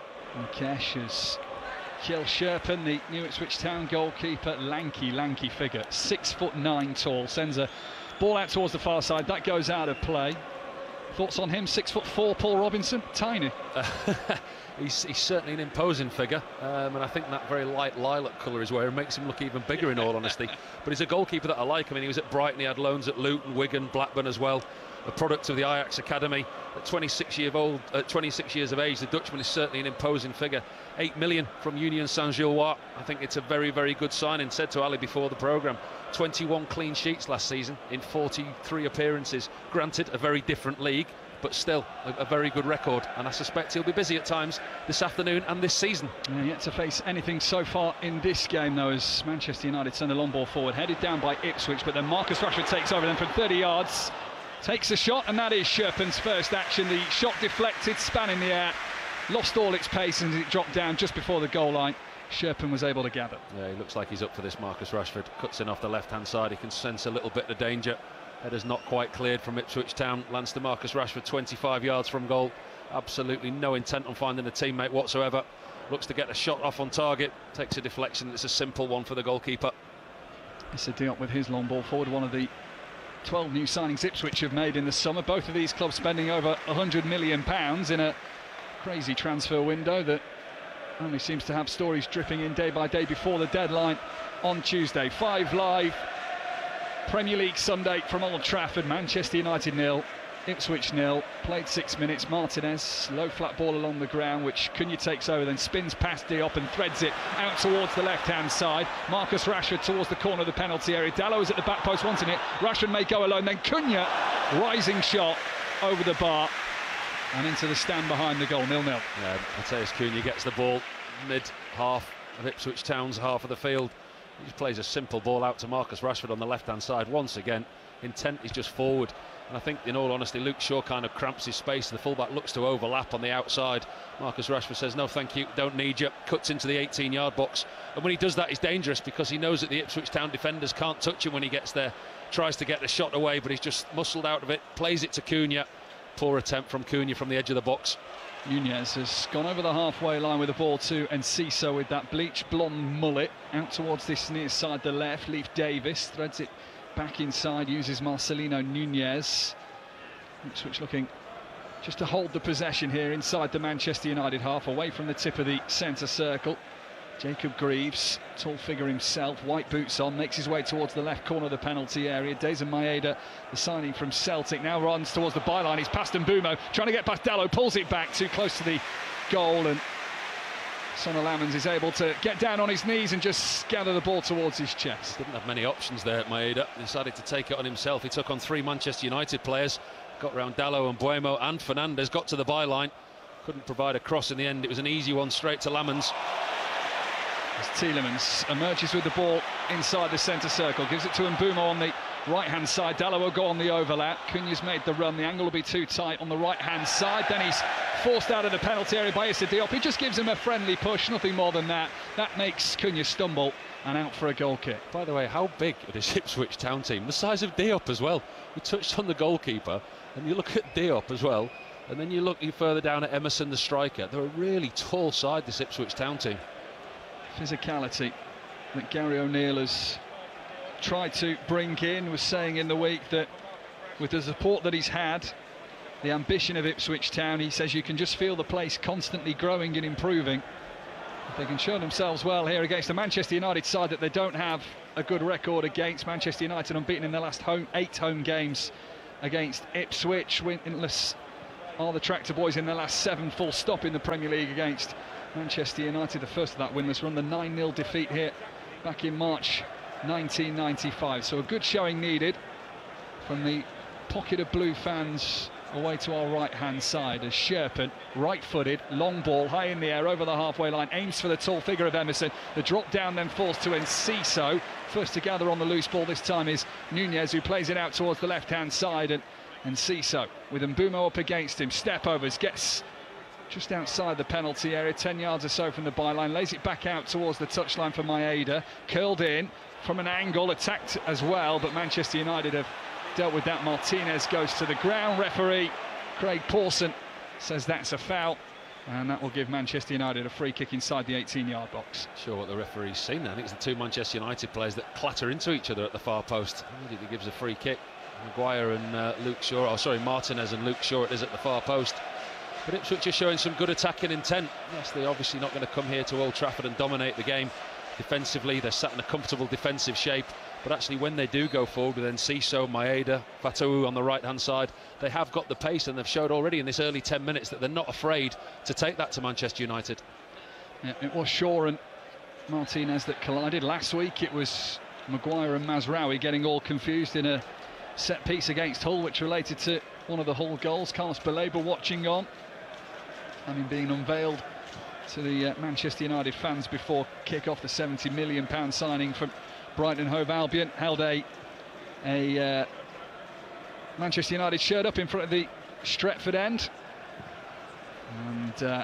Nikesh. As Kjell Sherpen, the new Ipswich Town goalkeeper, lanky, lanky figure, six foot nine tall, sends a ball out towards the far side. That goes out of play. Thoughts on him? Six foot four, Paul Robinson, tiny. Uh, he's, he's certainly an imposing figure, um, and I think that very light lilac colour is where it makes him look even bigger, in all honesty. But he's a goalkeeper that I like. I mean, he was at Brighton, he had loans at Luton, Wigan, Blackburn as well. A product of the Ajax Academy. At twenty-six year old, at twenty-six years of age, the Dutchman is certainly an imposing figure. Eight million from Union Saint-Gilloise. I think it's a very, very good signing. Said to Ali before the programme, twenty-one clean sheets last season in forty-three appearances. Granted, a very different league, but still a, a very good record. And I suspect he'll be busy at times this afternoon and this season. Yeah, yet to face anything so far in this game, though, as Manchester United send a long ball forward, headed down by Ipswich, but then Marcus Rashford takes over them from thirty yards. Takes a shot, and that is Sherpen's first action. The shot deflected, span in the air, lost all its pace, and it dropped down just before the goal line. Sherpen was able to gather. Yeah, he looks like he's up for this, Marcus Rashford. Cuts in off the left-hand side. He can sense a little bit of danger. Header's not quite cleared from Ipswich Town. Lands to Marcus Rashford, twenty-five yards from goal. Absolutely no intent on finding a teammate whatsoever. Looks to get a shot off on target. Takes a deflection. It's a simple one for the goalkeeper. Issa Diop with his long ball forward, one of the twelve new signings Ipswich have made in the summer. Both of these clubs spending over one hundred million pounds in a crazy transfer window that only seems to have stories dripping in day by day before the deadline on Tuesday. Five Live, Premier League Sunday from Old Trafford. Manchester United nil, Ipswich nil. Played six minutes. Martinez, low flat ball along the ground, which Cunha takes over, then spins past Diop and threads it out towards the left-hand side. Marcus Rashford towards the corner of the penalty area. Dalot is at the back post wanting it. Rashford may go alone, then Cunha, rising shot over the bar and into the stand behind the goal. nil nil. Yeah, Matheus Cunha gets the ball mid-half of Ipswich Town's half of the field. He just plays a simple ball out to Marcus Rashford on the left-hand side. Once again, intent is just forward. And I think, in all honesty, Luke Shaw kind of cramps his space. The fullback looks to overlap on the outside. Marcus Rashford says, no, thank you, don't need you. Cuts into the eighteen yard box. And when he does that, he's dangerous because he knows that the Ipswich Town defenders can't touch him when he gets there. Tries to get the shot away, but he's just muscled out of it. Plays it to Cunha. Poor attempt from Cunha from the edge of the box. Nunez has gone over the halfway line with the ball to Enciso with that bleach blonde mullet. Out towards this near side, the left. Leif Davis threads it back inside, uses Marcelino Nunez. Ipswich looking just to hold the possession here inside the Manchester United half, away from the tip of the centre circle. Jacob Greaves, tall figure himself, white boots on, makes his way towards the left corner of the penalty area. Daizen Maeda, the signing from Celtic, now runs towards the byline. He's past Mbumo, trying to get past Dalot, pulls it back too close to the goal, and Sonny Lamans is able to get down on his knees and just gather the ball towards his chest. Didn't have many options there, Maeda. Decided to take it on himself. He took on three Manchester United players, got round Dalot and Buemo and Fernandes, got to the byline. Couldn't provide a cross in the end. It was an easy one straight to Lamans. As Tielemans emerges with the ball inside the centre circle, gives it to Mbumo on the right-hand side. Dalot will go on the overlap. Cunha's made the run. The angle will be too tight on the right-hand side. Then he's forced out of the penalty area by Issa Diop. He just gives him a friendly push, nothing more than that. That makes Cunha stumble and out for a goal kick. By the way, how big are this Ipswich Town team? The size of Diop as well. We touched on the goalkeeper, and you look at Diop as well, and then you look further down at Emerson, the striker. They're a really tall side, this Ipswich Town team. physicality that Gary O'Neill has tried to bring in. Was saying in the week that with the support that he's had, the ambition of Ipswich Town, he says you can just feel the place constantly growing and improving. If they can show themselves well here against the Manchester United side that they don't have a good record against. Manchester United unbeaten in their last home eight home games against Ipswich. Winless are the Tractor Boys in their last seven, full stop in the Premier League against Manchester United. The first of that winless run, the nine nil defeat here back in March nineteen ninety-five. So a good showing needed from the pocket of blue fans away to our right-hand side as Sherpen, right-footed, long ball, high in the air, over the halfway line, aims for the tall figure of Emerson. The drop down then falls to Enciso. First to gather on the loose ball this time is Nunez, who plays it out towards the left-hand side, and Enciso with Mbeumo up against him. Step overs, gets just outside the penalty area, ten yards or so from the byline, lays it back out towards the touchline for Maeda, curled in from an angle, attacked as well, but Manchester United have dealt with that. Martinez goes to the ground. Referee Craig Pawson says that's a foul, and that will give Manchester United a free kick inside the eighteen yard box. Sure what the referee's seen there. I think it's the two Manchester United players that clatter into each other at the far post. Immediately gives a free kick. Maguire and uh, Luke Shaw, oh sorry, Martinez and Luke Shaw it is at the far post. But Ipswich are showing some good attacking intent. Yes, they're obviously not going to come here to Old Trafford and dominate the game. Defensively, they're sat in a comfortable defensive shape. But actually, when they do go forward with Enciso, Maeda, Fatawu on the right-hand side, they have got the pace, and they've showed already in this early ten minutes that they're not afraid to take that to Manchester United. Yeah, it was Shaw and Martinez that collided. Last week it was Maguire and Mazraoui getting all confused in a set piece against Hull, which related to one of the Hull goals. Carlos Baleba watching on, having been unveiled to the uh, Manchester United fans before kick-off, the seventy million pound signing from Brighton and Hove Albion. Held a, a uh, Manchester United shirt up in front of the Stretford end, and uh,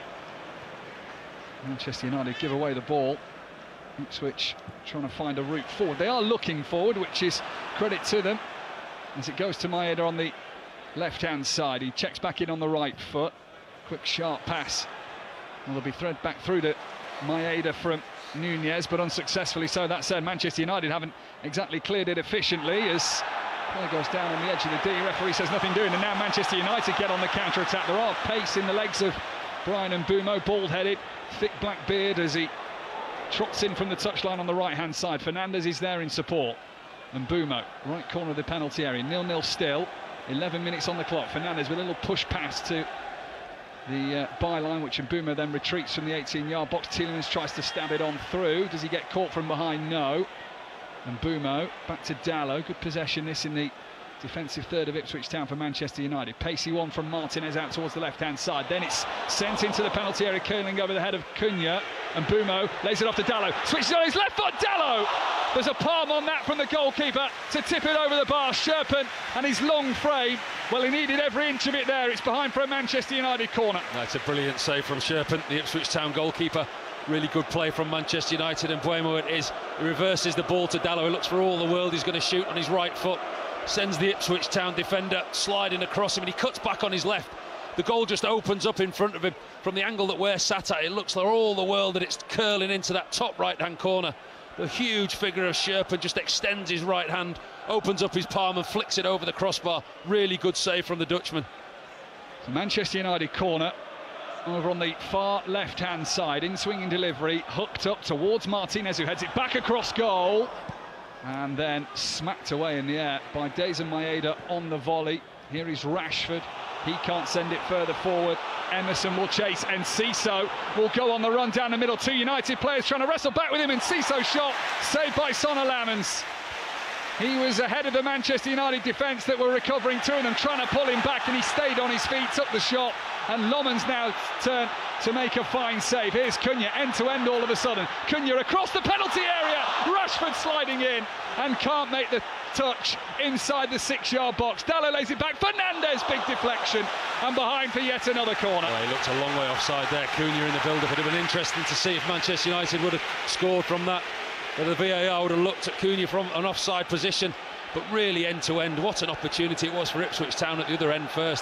Manchester United give away the ball. Ipswich trying to find a route forward. They are looking forward, which is credit to them, as it goes to Maeda on the left-hand side. He checks back in on the right foot. Quick, sharp pass. Well, they'll be thread back through to Maeda from Nunez, but unsuccessfully so. That said, Manchester United haven't exactly cleared it efficiently as play goes down on the edge of the D. Referee says nothing doing, and now Manchester United get on the counter-attack. There are pace in the legs of Bryan Mbeumo, bald-headed, thick black beard as he trots in from the touchline on the right-hand side. Fernandez is there in support. Mbeumo, right corner of the penalty area, nil nil still, eleven minutes on the clock. Fernandez with a little push pass to the uh, byline, which Mbeumo then retreats from the eighteen yard box. Tielemans tries to stab it on through. Does he get caught from behind? No. Mbeumo back to Dalot. Good possession this in the defensive third of Ipswich Town for Manchester United. Pacey one from Martinez out towards the left-hand side. Then it's sent into the penalty area, curling over the head of Cunha. And Mbeumo lays it off to Dalot. Switches on his left foot. Dalot! There's a palm on that from the goalkeeper to tip it over the bar. Sherpen and his long frame. Well, he needed every inch of it there. It's behind for a Manchester United corner. That's a brilliant save from Sherpen, the Ipswich Town goalkeeper. Really good play from Manchester United, and Mbeumo it is. He reverses the ball to Dalot. He looks for all the world. He's going to shoot on his right foot. Sends the Ipswich Town defender sliding across him, and he cuts back on his left. The goal just opens up in front of him from the angle that we're sat at. It looks for all the world that it's curling into that top right-hand corner. The huge figure of Sherpen just extends his right hand, opens up his palm and flicks it over the crossbar. Really good save from the Dutchman. So Manchester United corner over on the far left-hand side, in swinging delivery, hooked up towards Martinez, who heads it back across goal, and then smacked away in the air by Daizen Maeda on the volley. Here is Rashford. He can't send it further forward. Emerson will chase, and Enciso will go on the run down the middle. Two United players trying to wrestle back with him, and Enciso shot saved by Sonny Lamans. He was ahead of the Manchester United defence that were recovering, two of them trying to pull him back, and he stayed on his feet, took the shot, and Lomans now turned to make a fine save. Here's Cunha, end-to-end all of a sudden. Cunha across the penalty area, Rashford sliding in and can't make the touch inside the six yard box. Dalot lays it back, Fernandez, big deflection, and behind for yet another corner. Well, he looked a long way offside there, Cunha in the build-up. It would have been interesting to see if Manchester United would have scored from that. But the V A R would have looked at Cunha from an offside position, but really end-to-end, what an opportunity it was for Ipswich Town at the other end first.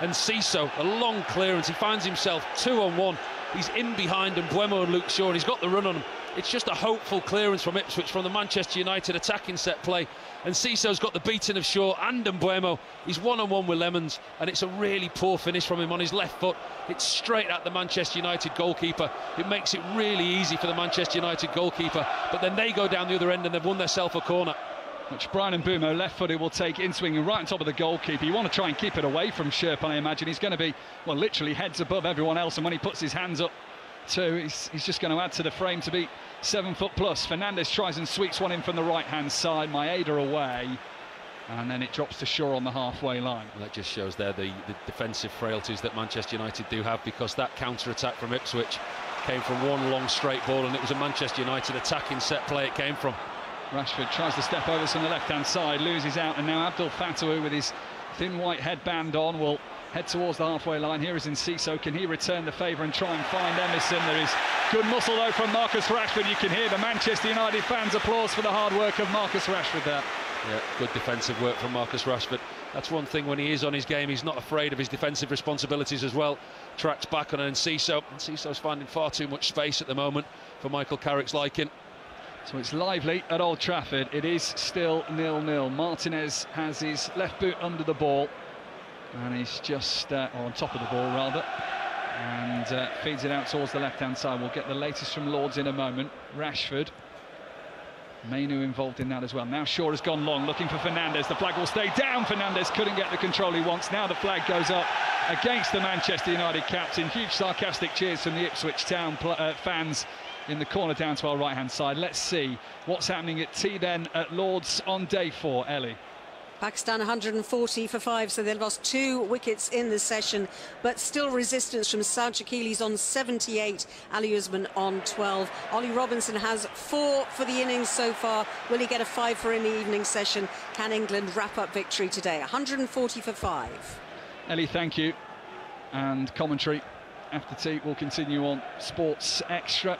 And Ciso, a long clearance, he finds himself two on one. He's in behind Mbeumo and Luke Shaw, and he's got the run on him. It's just a hopeful clearance from Ipswich from the Manchester United attacking set play. And Ciso's got the beating of Shaw and Mbeumo. He's one-on-one with Lemons, and it's a really poor finish from him on his left foot. It's straight at the Manchester United goalkeeper. It makes it really easy for the Manchester United goalkeeper. But then they go down the other end and they've won themselves a corner. Which Bryan Mbeumo, left-footed, will take in swinging right on top of the goalkeeper. You want to try and keep it away from Sherp, I imagine. He's going to be, well, literally heads above everyone else, and when he puts his hands up too, he's, he's just going to add to the frame to be seven foot plus. Fernandez tries and sweeps one in from the right-hand side. Maeda away, and then it drops to Shaw on the halfway line. Well, that just shows there the, the defensive frailties that Manchester United do have, because that counter-attack from Ipswich came from one long straight ball, and it was a Manchester United attacking set play it came from. Rashford tries to step over from the left-hand side, loses out, and now Abdul Fatawu with his thin white headband on will head towards the halfway line. Here is Enciso. Can he return the favour and try and find Emerson? There is good muscle though from Marcus Rashford. You can hear the Manchester United fans' applause for the hard work of Marcus Rashford there. Yeah, good defensive work from Marcus Rashford. That's one thing when he is on his game, he's not afraid of his defensive responsibilities as well. Tracks back on Enciso. Enciso's finding far too much space at the moment for Michael Carrick's liking. So it's lively at Old Trafford. It is still nil nil. Martinez has his left boot under the ball, and he's just uh, or on top of the ball rather, and uh, feeds it out towards the left-hand side. We'll get the latest from Lords in a moment. Rashford, Mainu involved in that as well. Now Shaw has gone long, looking for Fernandez. The flag will stay down. Fernandez couldn't get the control he wants. Now the flag goes up against the Manchester United captain. Huge sarcastic cheers from the Ipswich Town uh, fans in the corner down to our right-hand side. Let's see what's happening at T then at Lords on day four. Ellie. Pakistan one hundred forty for five, so they've lost two wickets in the session, but still resistance from Saad Shakili's on seventy-eight, Ali Usman on twelve. Ollie Robinson has four for the innings so far. Will he get a five for in the evening session? Can England wrap up victory today? one hundred forty for five. Ellie, thank you. And commentary after tea will continue on Sports Extra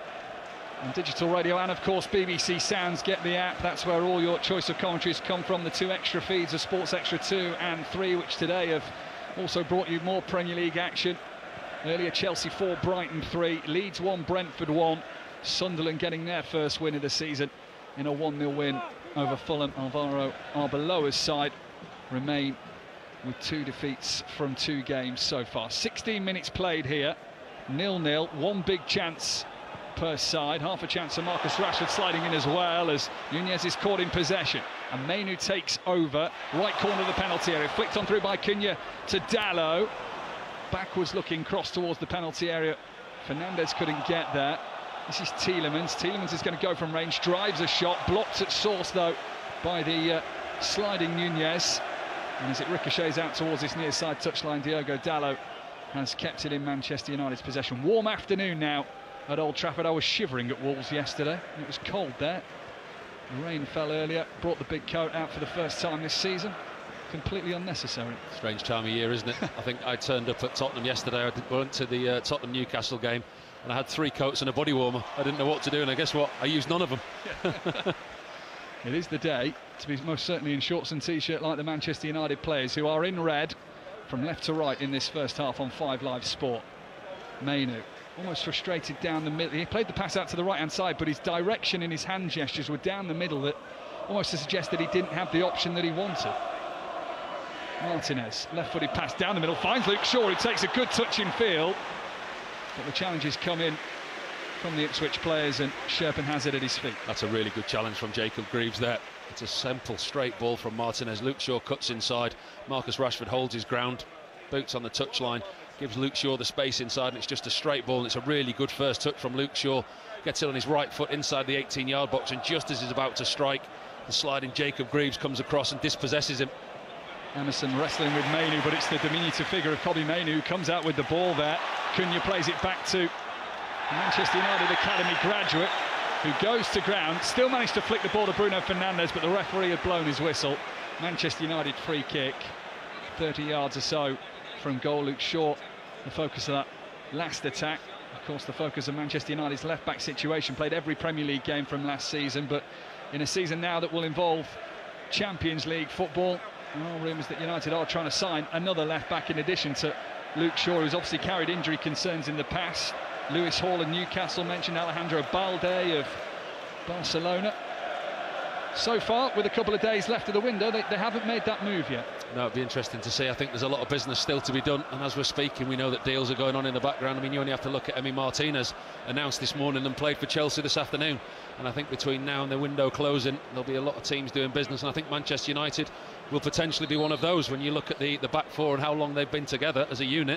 on digital radio, and of course B B C Sounds. Get the app, that's where all your choice of commentaries come from. The two extra feeds of Sports Extra two and three, which today have also brought you more Premier League action. Earlier Chelsea four, Brighton three, Leeds one, Brentford one. Sunderland getting their first win of the season in a one nil win over Fulham. Alvaro Arbeloa's side remain with two defeats from two games so far. sixteen minutes played here, nil nil, one big chance per side. Half a chance for Marcus Rashford sliding in as well, as Nunez is caught in possession, and Mainu takes over right corner of the penalty area, flicked on through by Cunha to Dalot. Backwards looking cross towards the penalty area. Fernandez couldn't get there. This is Tielemans. Tielemans is going to go from range, drives a shot, blocked at source though by the uh, sliding Nunez, and as it ricochets out towards this near side touchline, Diogo Dalot has kept it in Manchester United's possession. Warm afternoon now at Old Trafford. I was shivering at Wolves yesterday. It was cold there. The rain fell earlier, brought the big coat out for the first time this season. Completely unnecessary. Strange time of year, isn't it? I think I turned up at Tottenham yesterday. I went to the uh, Tottenham Newcastle game, and I had three coats and a body warmer. I didn't know what to do, and I guess what? I used none of them. It is the day to be most certainly in shorts and t-shirt like the Manchester United players, who are in red from left to right in this first half on Five Live Sport. Mainu almost frustrated down the middle. He played the pass out to the right-hand side, but his direction and his hand gestures were down the middle, that almost to suggest that he didn't have the option that he wanted. Martinez, left-footed pass down the middle, finds Luke Shaw, who takes a good touch in field, but the challenges come in from the Ipswich players, and Sherpen has it at his feet. That's a really good challenge from Jacob Greaves there. It's a simple straight ball from Martinez. Luke Shaw cuts inside, Marcus Rashford holds his ground, boots on the touchline, gives Luke Shaw the space inside, and it's just a straight ball, and it's a really good first touch from Luke Shaw. Gets it on his right foot inside the eighteen yard box, and just as he's about to strike, the sliding Jacob Greaves comes across and dispossesses him. Emerson wrestling with Mainu, but it's the diminutive figure of Kobbie Mainu who comes out with the ball there. Cunha plays it back to Manchester United Academy graduate, who goes to ground, still managed to flick the ball to Bruno Fernandes, but the referee had blown his whistle. Manchester United free kick, thirty yards or so from goal. Luke Shaw, the focus of that last attack. Of course, the focus of Manchester United's left-back situation. Played every Premier League game from last season, but in a season now that will involve Champions League football, Well, rumours that United are trying to sign another left-back in addition to Luke Shaw, who's obviously carried injury concerns in the past. Lewis Hall of Newcastle mentioned, Alejandro Balde of Barcelona. So far, with a couple of days left of the window, they, they haven't made that move yet. No, it'd be interesting to see. I think there's a lot of business still to be done, and as we're speaking, we know that deals are going on in the background. I mean, you only have to look at Emi Martinez, announced this morning and played for Chelsea this afternoon. And I think between now and the window closing, there'll be a lot of teams doing business, and I think Manchester United will potentially be one of those when you look at the, the back four and how long they've been together as a unit.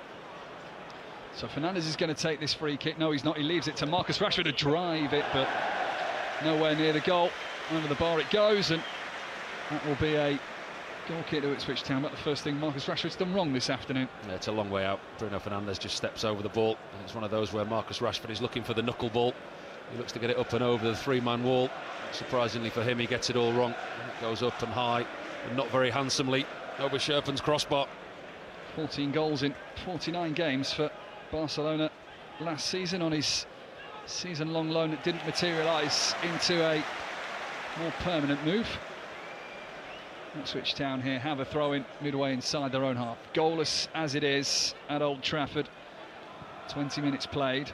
So Fernandes is going to take this free kick. No, he's not. He leaves it to Marcus Rashford to drive it, but nowhere near the goal. Over the bar it goes, and that will be a goal kick to Ipswich Town. But the first thing Marcus Rashford's done wrong this afternoon. Yeah, it's a long way out. Bruno Fernandes just steps over the ball, and it's one of those where Marcus Rashford is looking for the knuckle ball. He looks to get it up and over the three-man wall. Surprisingly for him, he gets it all wrong. It goes up and high, and not very handsomely over Sherpen's crossbar. fourteen goals in forty-nine games for Barcelona last season on his season-long loan that didn't materialise into a more permanent move. Ipswich Town here have a throw-in midway inside their own half. Goalless as it is at Old Trafford. twenty minutes played.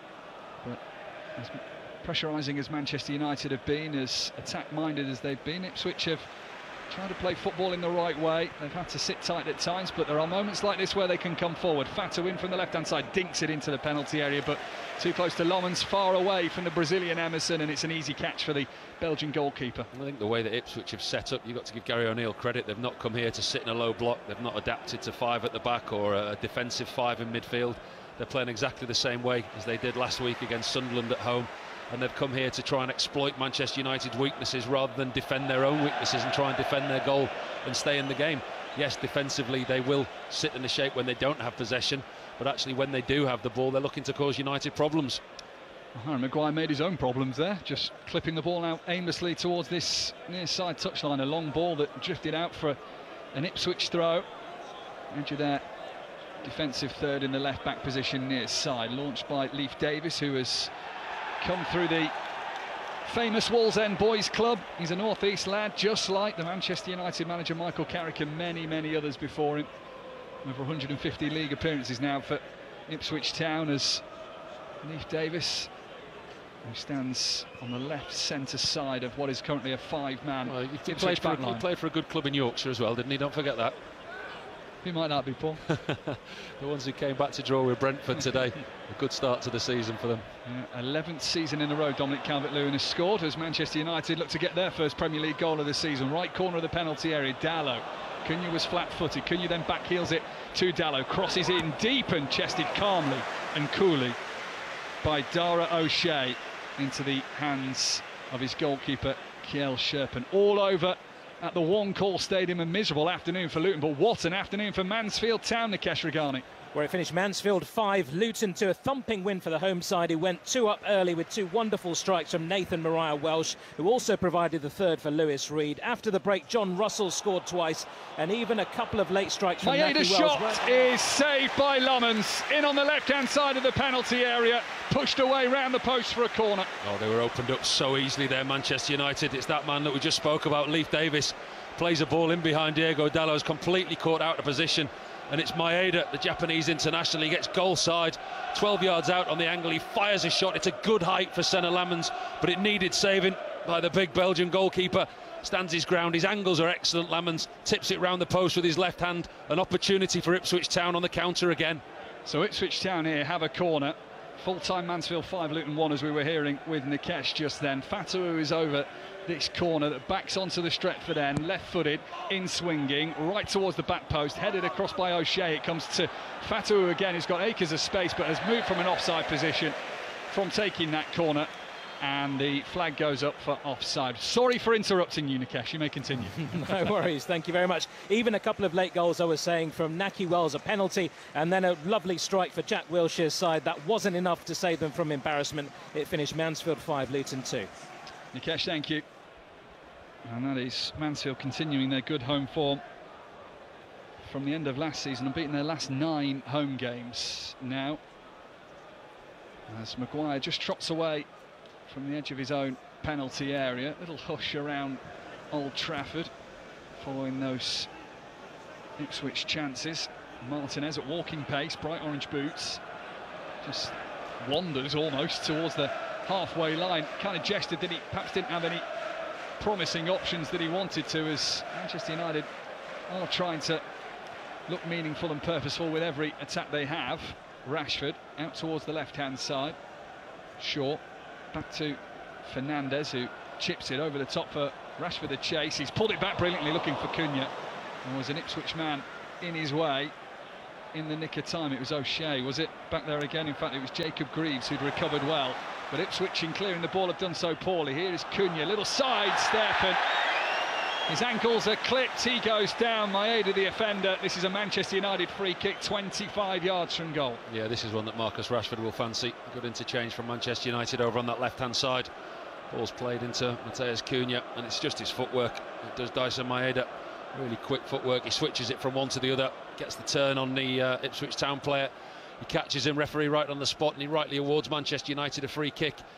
But as pressurising as Manchester United have been, as attack-minded as they've been, Ipswich have tried to play football in the right way. They've had to sit tight at times, but there are moments like this where they can come forward. Fatou in from the left-hand side, dinks it into the penalty area, but too close to Lomans, far away from the Brazilian Emerson, and it's an easy catch for the Belgian goalkeeper. I think the way that Ipswich have set up, you've got to give Gary O'Neill credit. They've not come here to sit in a low block. They've not adapted to five at the back or a defensive five in midfield. They're playing exactly the same way as they did last week against Sunderland at home. And they've come here to try and exploit Manchester United's weaknesses rather than defend their own weaknesses and try and defend their goal and stay in the game. Yes, defensively they will sit in the shape when they don't have possession, but actually when they do have the ball, they're looking to cause United problems. Harry Maguire made his own problems there, just clipping the ball out aimlessly towards this near side touchline. A long ball that drifted out for an Ipswich throw. Into their defensive third in the left back position near side, launched by Leif Davis, who has come through the famous Wallsend Boys Club. He's a North East lad, just like the Manchester United manager Michael Carrick and many, many others before him. Over one hundred fifty league appearances now for Ipswich Town, as Leif Davis, who stands on the left centre side of what is currently a five-man well, he, Ipswich played backline. He played for a good club in Yorkshire as well, didn't he? Don't forget that. Who might that be, Paul? The ones who came back to draw with Brentford today. A good start to the season for them. Yeah, eleventh season in a row Dominic Calvert-Lewin has scored as Manchester United look to get their first Premier League goal of the season. Right corner of the penalty area, Dalot. Cunha was flat-footed. Cunha then back heels it to Dalot. Crosses in deep and chested calmly and coolly by Dara O'Shea into the hands of his goalkeeper, Kjell Sherpen. All over at the One Call Stadium. A miserable afternoon for Luton, but what an afternoon for Mansfield Town, Nikesh Regani. Where it finished Mansfield five, Luton two, a thumping win for the home side, who went two up early with two wonderful strikes from Nathan Mariah Welsh, who also provided the third for Lewis Reed. After the break, John Russell scored twice, and even a couple of late strikes from Maeda's Naki Wells. shot is saved by Lomans, in on the left-hand side of the penalty area, pushed away round the post for a corner. Oh, they were opened up so easily there, Manchester United. It's that man that we just spoke about, Leif Davis, plays a ball in behind Diego Dalot, is completely caught out of position. And it's Maeda, the Japanese international. He gets goal side, twelve yards out on the angle. He fires a shot. It's a good height for Senna Lamans, but it needed saving by the big Belgian goalkeeper. Stands his ground. His angles are excellent. Lamans tips it round the post with his left hand. An opportunity for Ipswich Town on the counter again. So Ipswich Town here have a corner. Full-time Mansfield five, Luton one, as we were hearing with Nikesh just then. Fatou is over this corner that backs onto the Stretford end, left-footed, in swinging, right towards the back post, headed across by O'Shea. It comes to Fatou again, who's got acres of space, but has moved from an offside position from taking that corner. And the flag goes up for offside. Sorry for interrupting you, Nikesh. You may continue. No worries. Thank you very much. Even a couple of late goals, I was saying, from Naki Wells, a penalty, and then a lovely strike for Jack Wilshere's side. That wasn't enough to save them from embarrassment. It finished Mansfield five, Luton two. Nikesh, thank you. And that is Mansfield continuing their good home form from the end of last season and beating their last nine home games now. As Maguire just trots away from the edge of his own penalty area. Little hush around Old Trafford following those Ipswich chances. Martinez at walking pace, bright orange boots, just wanders almost towards the halfway line. Kind of gestured that he perhaps didn't have any promising options that he wanted to, as Manchester United are trying to look meaningful and purposeful with every attack they have. Rashford out towards the left-hand side. Shaw back to Fernandez, who chips it over the top for Rashford to chase. He's pulled it back brilliantly, looking for Cunha. There was an Ipswich man in his way in the nick of time. It was O'Shea, was it? Back there again. In fact, it was Jacob Greaves who'd recovered well. But Ipswich in clearing the ball have done so poorly. Here is Cunha, little side step, and his ankles are clipped. He goes down. Maeda, the offender. This is a Manchester United free kick, twenty-five yards from goal. Yeah, this is one that Marcus Rashford will fancy. Good interchange from Manchester United over on that left-hand side. Ball's played into Matheus Cunha, and it's just his footwork. It does Daizen Maeda. Really quick footwork. He switches it from one to the other, gets the turn on the uh, Ipswich Town player. He catches him, referee right on the spot, and he rightly awards Manchester United a free kick.